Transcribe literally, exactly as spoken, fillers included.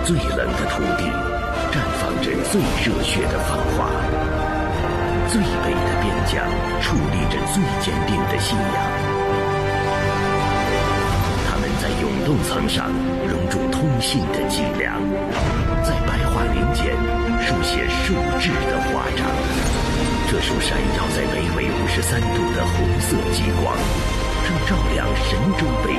最冷的土地，绽放着最热血的芳华；最北的边疆，矗立着最坚定的信仰。他们在永冻层上融入通信的脊梁，在白桦林间书写树志的华章。这束闪耀在北纬五十三度的红色极光，正照亮神州北